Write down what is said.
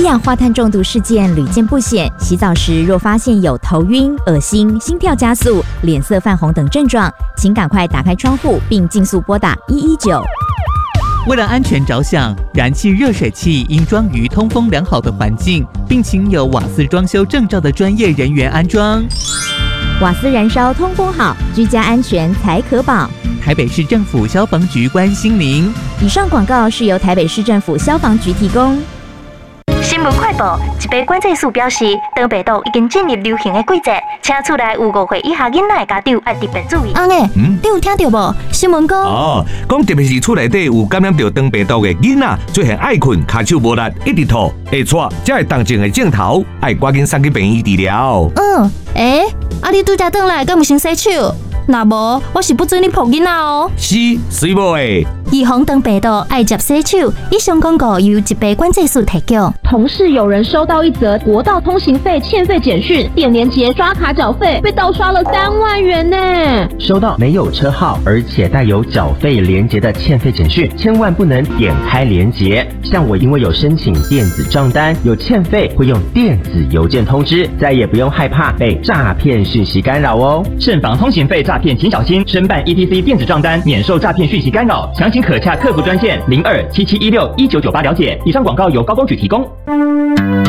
氧化碳中毒事件屡见不鲜，洗澡时若发现有头晕、恶心、心跳加速、脸色泛红等症状，请赶快打开窗户并尽速拨打119。 为了安全着想，燃气热水器应装于通风良好的环境，并请有瓦斯装修证照的专业人员安装。 瓦斯燃烧通风好，居家安全才可保。 台北市政府消防局关心您。 以上广告是由台北市政府消防局提供。 新闻快报：一杯管制素表示，东北岛已经进入流行的季节，请厝内有5岁以下囡仔的家长要特别注意。 阿妹，你有听到无？新闻讲讲特别是厝内底有感染到东北岛的囡仔，出现爱困、脚手无力、一直吐、会喘，才会动静的镜头，要赶紧送去病院治疗。 你拄才转来，敢有先洗手？若无，我是不准你抱囡仔哦。 是，水无诶。 预防东北岛爱接洗手。以上广告由一杯管制素提供。 同事有人收到一则国道通行费欠费简讯，点连结刷卡缴费，被盗刷了3万元呢。 收到没有车号而且带有缴费连结的欠费简讯，千万不能点开连结。像我因为有申请电子账单，有欠费会用电子邮件通知，再也不用害怕被诈骗讯息干扰哦。 慎防通行费诈骗，请小心申办 ETC 电子账单，免受诈骗讯息干扰。详情可洽客服专线0277161998了解。以上广告由高公局提供。